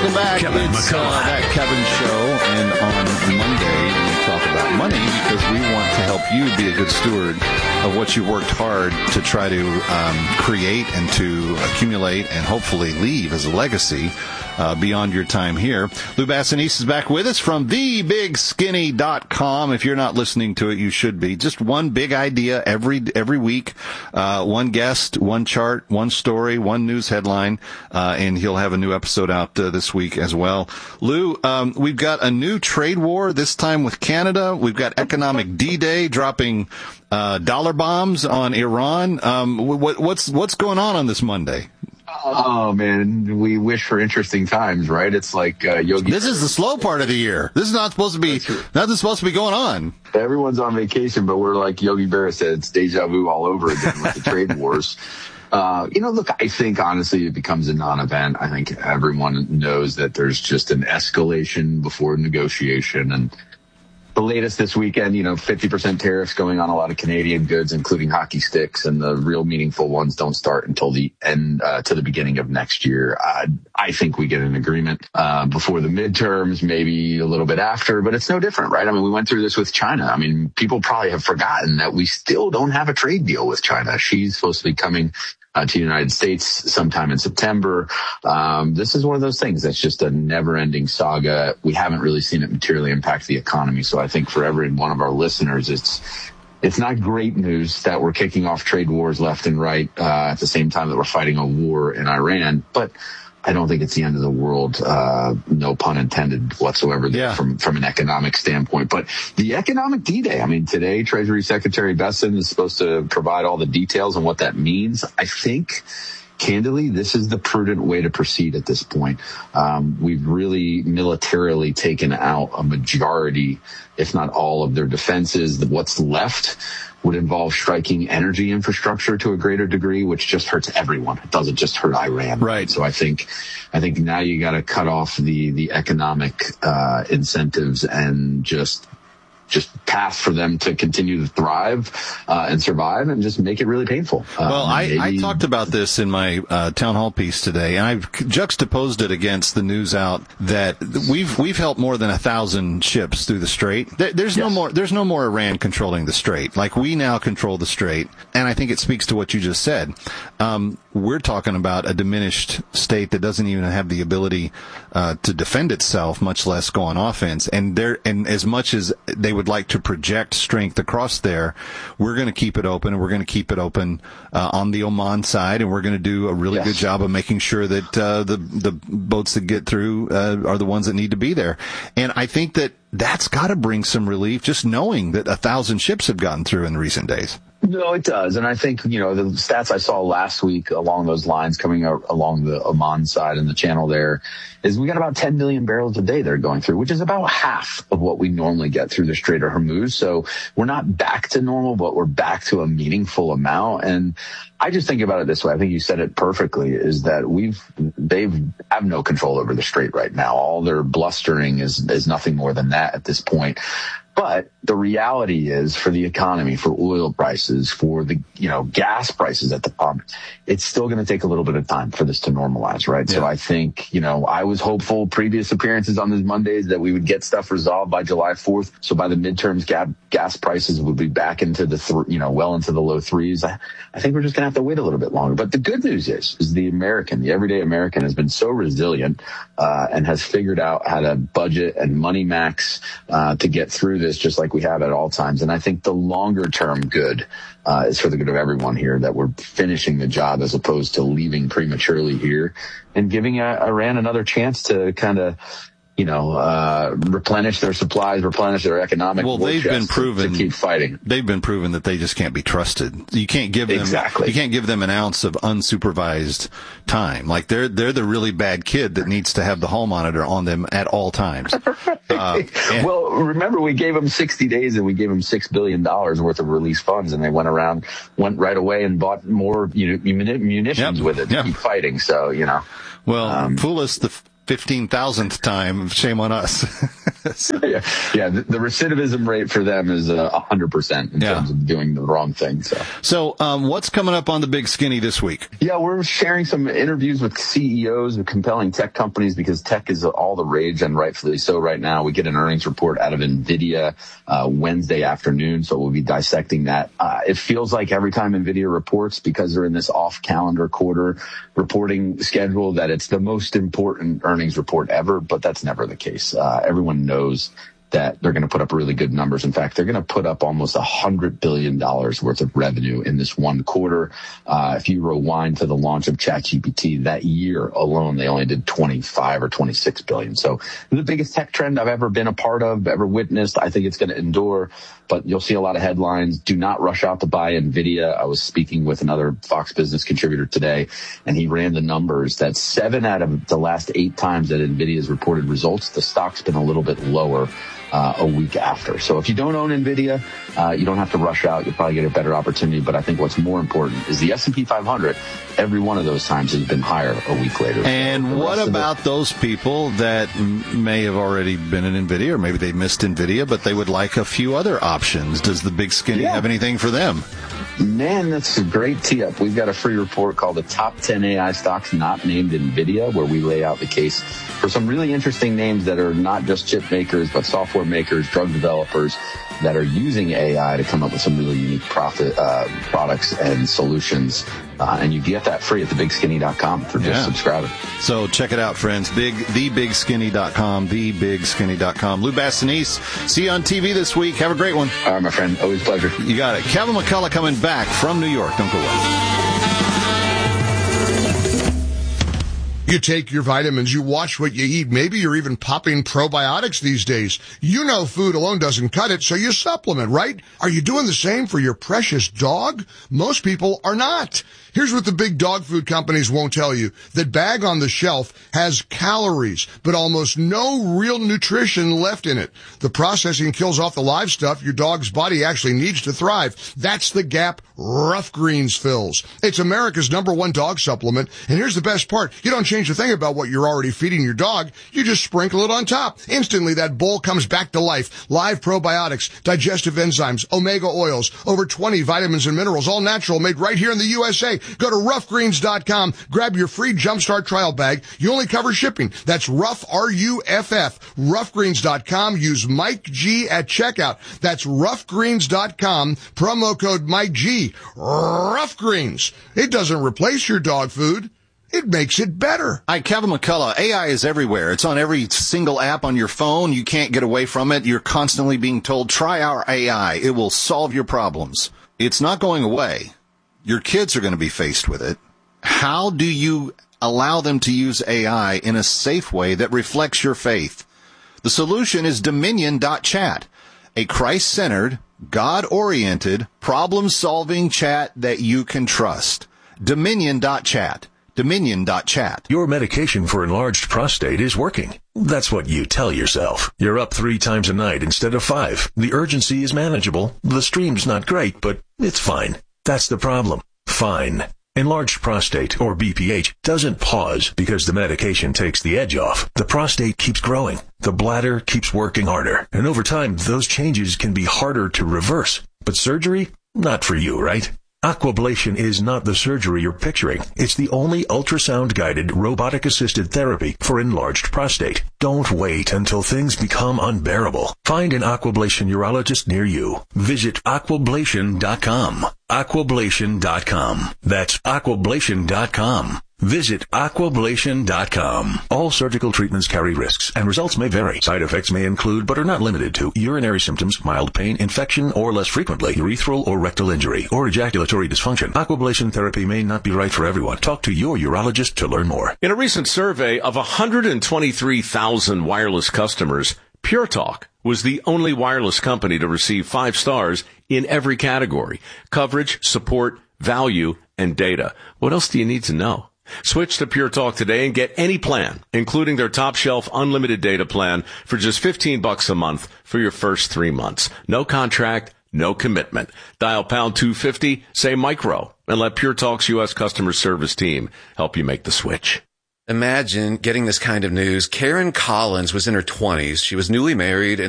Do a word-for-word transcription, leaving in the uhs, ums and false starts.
Welcome back. Kevin it's uh, that Kevin Show, and on Monday we talk about money because we want to help you be a good steward of what you worked hard to try to um, create and to accumulate and hopefully leave as a legacy uh, beyond your time here. Lou Bassanese is back with us from the big skinny dot com. If you're not listening to it, you should be. Just one big idea every every week, uh, one guest, one chart, one story, one news headline, uh, and he'll have a new episode out uh, this week as well. Lou, um, we've got a new trade war, this time with Canada. We've got economic D-Day dropping uh, dollar bombs on Iran. Um, what, what's what's going on on this Monday? Oh, man, we wish for interesting times, right? It's like uh, Yogi. This is the slow part of the year. This is not supposed to be, nothing's supposed to be going on. Everyone's on vacation, but we're like Yogi Berra said, it's deja vu all over again with the trade wars. Uh, you know, look, I think, honestly, it becomes a non-event. I think everyone knows that there's just an escalation before negotiation. And the latest this weekend, you know, fifty percent tariffs going on a lot of Canadian goods, including hockey sticks, and the real meaningful ones don't start until the end, uh, to the beginning of next year. Uh, I think we get an agreement uh, before the midterms, maybe a little bit after, but it's no different, right? I mean, we went through this with China. I mean, people probably have forgotten that we still don't have a trade deal with China. She's supposed to be coming Uh, to the United States sometime in September. Um, this is one of those things that's just a never-ending saga. We haven't really seen it materially impact the economy. So I think for every one of our listeners, it's it's not great news that we're kicking off trade wars left and right uh, at the same time that we're fighting a war in Iran. But I don't think it's the end of the world, uh, no pun intended whatsoever there yeah. from, from an economic standpoint. But the economic D-Day, I mean, today Treasury Secretary Bessent is supposed to provide all the details on what that means. I think, candidly, this is the prudent way to proceed at this point. Um, we've really militarily taken out a majority, if not all, of their defenses. What's left would involve striking energy infrastructure to a greater degree, which just hurts everyone. It doesn't just hurt Iran. Right. So I think, I think now you got to cut off the, the economic, uh, incentives and just, just path for them to continue to thrive, uh, and survive and just make it really painful. Well, um, I, maybe... I talked about this in my, uh, town hall piece today, and I've juxtaposed it against the news out that we've, we've helped more than a thousand ships through the Strait. There, there's yes. no more, there's no more Iran controlling the Strait. Like, we now control the Strait, and I think it speaks to what you just said. Um, we're talking about a diminished state that doesn't even have the ability, uh, to defend itself, much less go on offense. And there, and as much as they would like to project strength across there, we're going to keep it open, and we're going to keep it open uh, on the Oman side, and we're going to do a really yes. good job of making sure that uh, the the boats that get through uh, are the ones that need to be there. And I think that that's got to bring some relief, just knowing that a thousand ships have gotten through in recent days. No, it does. And I think, you know, the stats I saw last week along those lines coming out along the Oman side and the channel there is we got about ten million barrels a day they're going through, which is about half of what we normally get through the Strait of Hormuz. So we're not back to normal, but we're back to a meaningful amount. And I just think about it this way. I think you said it perfectly, is that we've, they've have no control over the Strait right now. All their blustering is, is nothing more than that at this point. But the reality is, for the economy, for oil prices, for the, you know, gas prices at the pump, it's still going to take a little bit of time for this to normalize, right? Yeah. So I think, you know, I was hopeful previous appearances on these Mondays that we would get stuff resolved by July fourth. So by the midterms, ga- gas prices would be back into the, th- you know, well into the low threes. I, I think we're just going to have to wait a little bit longer. But the good news is, is the American, the everyday American has been so resilient, uh, and has figured out how to budget and money max, uh, to get through this just like we have at all times. And I think the longer term good uh, is for the good of everyone here, that we're finishing the job as opposed to leaving prematurely here and giving uh, Iran another chance to kind of, you know, uh, replenish their supplies, replenish their economic. Well, they've been proven to, to keep fighting. They've been proven that they just can't be trusted. You can't give them exactly. You can't give them an ounce of unsupervised time. Like they're they're the really bad kid that needs to have the hall monitor on them at all times. uh, and, well, remember we gave them sixty days and we gave them six billion dollars worth of release funds, and they went around, went right away and bought more you know, munitions yep, with it to yep. keep fighting. So you know, well, um, fool us the fifteen thousandth time, shame on us. yeah, yeah the, the recidivism rate for them is uh, one hundred percent in yeah. terms of doing the wrong thing. So, so um, what's coming up on the Big Skinny this week? Yeah, we're sharing some interviews with C E Os of compelling tech companies because tech is all the rage, and rightfully so right now. We get an earnings report out of NVIDIA uh, Wednesday afternoon, so we'll be dissecting that. Uh, it feels like every time NVIDIA reports, because they're in this off-calendar quarter reporting schedule, that it's the most important earnings report ever, but that's never the case. Uh, everyone knows that they're going to put up really good numbers. In fact, they're going to put up almost one hundred billion dollars worth of revenue in this one quarter. Uh, if you rewind to the launch of ChatGPT, that year alone, they only did twenty-five or twenty-six billion. So the biggest tech trend I've ever been a part of, ever witnessed. I think it's going to endure, but you'll see a lot of headlines. Do not rush out to buy NVIDIA. I was speaking with another Fox Business contributor today, and he ran the numbers that seven out of the last eight times that NVIDIA's reported results, the stock's been a little bit lower Uh, a week after. So if you don't own NVIDIA, uh, you don't have to rush out. You'll probably get a better opportunity. But I think what's more important is the S and P five hundred. Every one of those times has been higher a week later. And so what about it, those people that m- may have already been in NVIDIA, or maybe they missed NVIDIA, but they would like a few other options? Does the Big Skinny yeah. have anything for them? Man, that's a great tee-up. We've got a free report called the Top ten A I Stocks Not Named NVIDIA, where we lay out the case for some really interesting names that are not just chip makers, but software makers, drug developers that are using A I to come up with some really unique profit uh, products and solutions. Uh, and you get that free at the big skinny dot com for just yeah. subscribing. So check it out, friends. Big, the big skinny dot com, the big skinny dot com. Lou Basenese, see you on T V this week. Have a great one. All right, my friend. Always a pleasure. You got it. Kevin McCullough coming back from New York. Don't go away. You take your vitamins, you watch what you eat. Maybe you're even popping probiotics these days. You know food alone doesn't cut it, so you supplement, right? Are you doing the same for your precious dog? Most people are not. Here's what the big dog food companies won't tell you. That bag on the shelf has calories, but almost no real nutrition left in it. The processing kills off the live stuff your dog's body actually needs to thrive. That's the gap Rough Greens fills. It's America's number one dog supplement, and here's the best part. You don't change a thing about what you're already feeding your dog. You just sprinkle it on top. Instantly, that bowl comes back to life. Live probiotics, digestive enzymes, omega oils, over twenty vitamins and minerals, all natural, made right here in the U S A. Go to rough greens dot com, grab your free Jumpstart trial bag. You only cover shipping. That's Rough, R U F F, rough greens dot com. Use Mike G at checkout. That's rough greens dot com, promo code Mike G. Rough Greens. It doesn't replace your dog food. It makes it better. Hi, Kevin McCullough. A I is everywhere. It's on every single app on your phone. You can't get away from it. You're constantly being told, try our A I. It will solve your problems. It's not going away. Your kids are going to be faced with it. How do you allow them to use A I in a safe way that reflects your faith? The solution is Dominion dot chat, a Christ-centered, God-oriented, problem-solving chat that you can trust. Dominion dot chat. Dominion dot chat. Your medication for enlarged prostate is working. That's what you tell yourself. You're up three times a night instead of five. The urgency is manageable. The stream's not great, but it's fine. That's the problem. Fine. Enlarged prostate, or B P H, doesn't pause because the medication takes the edge off. The prostate keeps growing. The bladder keeps working harder. And over time, those changes can be harder to reverse. But surgery? Not for you, right? Aquablation is not the surgery you're picturing. It's the only ultrasound-guided, robotic-assisted therapy for enlarged prostate. Don't wait until things become unbearable. Find an Aquablation urologist near you. Visit aquablation dot com. aquablation dot com. That's aquablation dot com. Visit aquablation dot com. All surgical treatments carry risks, and results may vary. Side effects may include, but are not limited to, urinary symptoms, mild pain, infection, or less frequently, urethral or rectal injury, or ejaculatory dysfunction. Aquablation therapy may not be right for everyone. Talk to your urologist to learn more. In a recent survey of one hundred twenty-three thousand wireless customers, Pure Talk was the only wireless company to receive five stars in every category: coverage, support, value, and data. What else do you need to know? Switch to Pure Talk today and get any plan, including their top shelf unlimited data plan, for just fifteen bucks a month for your first three months. No contract, no commitment. Dial pound two fifty, say micro, and let Pure Talk's U S customer service team help you make the switch. imagine getting this kind of news. Karen Collins was in her twenties. She was newly married and